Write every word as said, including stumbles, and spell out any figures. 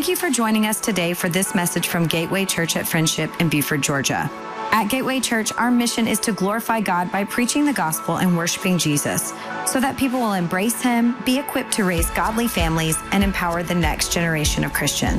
Thank you for joining us today for this message from Gateway Church at Friendship in Buford, Georgia. At Gateway Church, our mission is to glorify God by preaching the gospel and worshiping Jesus so that people will embrace him, be equipped to raise godly families, and empower the next generation of Christians.